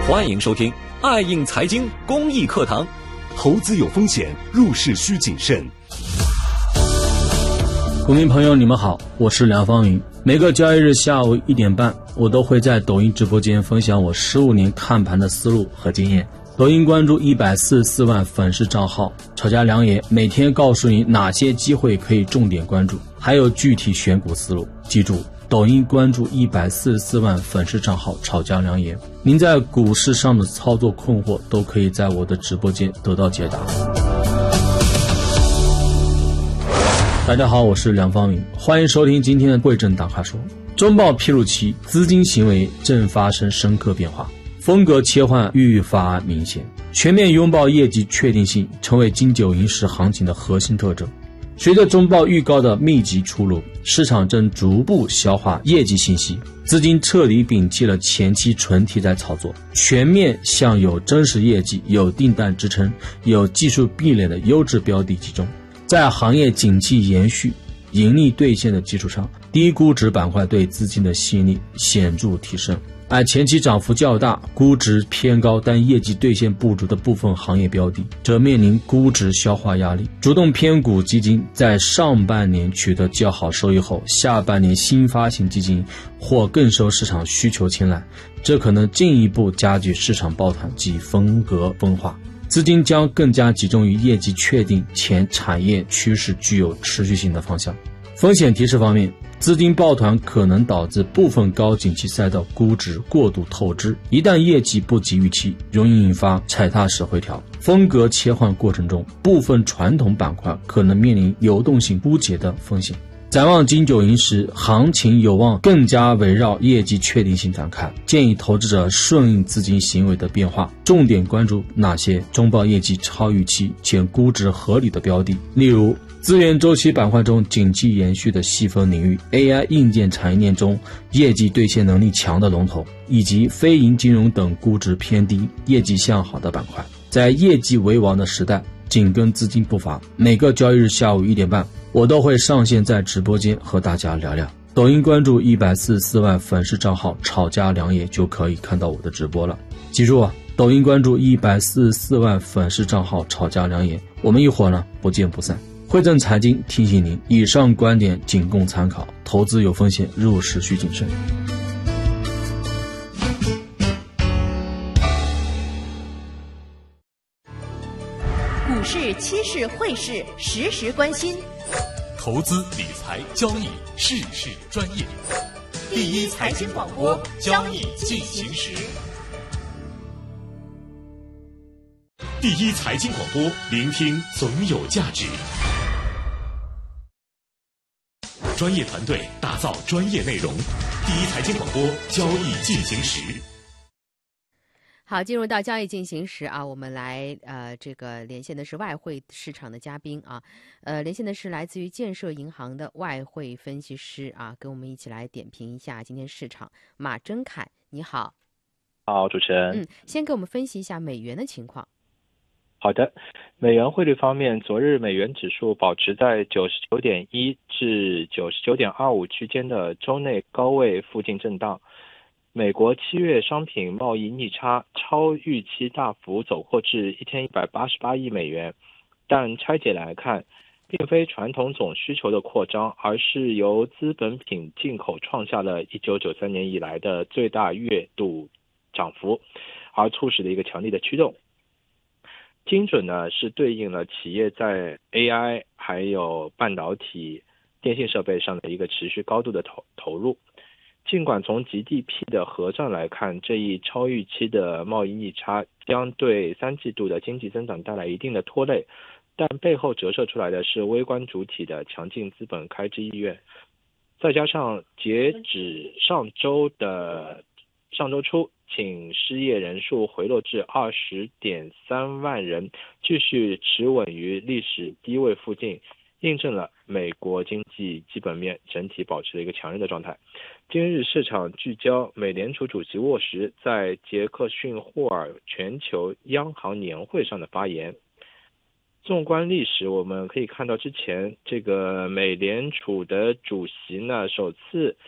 欢迎收听爱应财经公益课堂。 投资有风险，入市需谨慎。 股民朋友你们好，我是梁方云。每个交易日下午1点半，我都会在抖音直播间分享我15年看盘的思路和经验。抖音关注144万粉丝账号炒家良言，每天告诉你哪些机会可以重点关注，还有具体选股思路。记住，抖音关注144万粉丝账号炒家良言，您在股市上的操作困惑都可以在我的直播间得到解答。大家好，我是梁方云，欢迎收听今天的贵正大咖说。中报披露期，资金行为正发生深刻变化，风格切换愈发明显，全面拥抱业绩确定性成为金九银十行情的核心特征。随着中报预告的密集出炉，市场正逐步消化业绩信息，资金彻底摒弃了前期纯题材操作，全面向有真实业绩、有订单支撑、有技术壁垒的优质标的集中。在行业景气延续、盈利兑现的基础上，低估值板块对资金的吸引力显著提升。而前期涨幅较大、估值偏高但业绩兑现不足的部分行业标的，则面临估值消化压力。主动偏股基金在上半年取得较好收益后，下半年新发行基金或更受市场需求青睐，这可能进一步加剧市场抱团及风格分化。资金将更加集中于业绩确定且产业趋势具有持续性的方向。风险提示方面，资金抱团可能导致部分高景气赛道估值过度透支，一旦业绩不及预期，容易引发踩踏式回调。风格切换过程中，部分传统板块可能面临流动性枯竭的风险。展望金九银十，行情有望更加围绕业绩确定性展开，建议投资者顺应资金行为的变化，重点关注那些中报业绩超预期且估值合理的标的，例如资源周期板块中景气延续的细分领域， AI 硬件产业链中业绩兑现能力强的龙头，以及非银金融等估值偏低、业绩向好的板块。在业绩为王的时代，紧跟资金步伐，每个交易日下午1点半，我都会上线在直播间和大家聊聊。抖音关注144万粉丝账号炒家良言就可以看到我的直播了。记住啊，抖音关注144万粉丝账号炒家良言，我们一会儿呢不见不散。汇正财经提醒您，以上观点仅供参考，投资有风险，入市需谨慎。 股市、期市、汇市，时时关心。 投资理财交易，事事专业。 第一财经广播，交易进行时。 第一财经广播，聆听总有价值。专业团队打造专业内容。第一财经广播，交易进行时。 好，进入到交易进行时啊，我们来这个连线的是外汇市场的嘉宾啊，连线的是来自于建设银行的外汇分析师啊，跟我们一起来点评一下今天市场。马征凯，你好。 好，主持人。 先给我们分析一下美元的情况。 好的，美元汇率方面，昨日美元指数保持在99.1至99.25区间的周内高位附近震荡。美国7月商品贸易逆差超预期大幅走货至1188亿美元，但拆解来看，并非传统总需求的扩张，而是由资本品进口创下了1993年以来的最大月度涨幅，而促使的一个强力的驱动。精准呢是对应了企业在 AI 还有半导体、电信设备上的一个持续高度的投入。尽管从 GDP 的核算来看，这一超预期的贸易逆差将对3季度的经济增长带来一定的拖累，但背后折射出来的是微观主体的强劲资本开支意愿，再加上截止上周初，请失业人数回落至20.3万人，继续持稳于历史低位附近，印证了美国经济基本面整体保持了一个强韧的状态。今日市场聚焦美联储主席沃什在杰克逊霍尔全球央行年会上的发言。纵观历史，我们可以看到之前这个美联储的主席呢，首次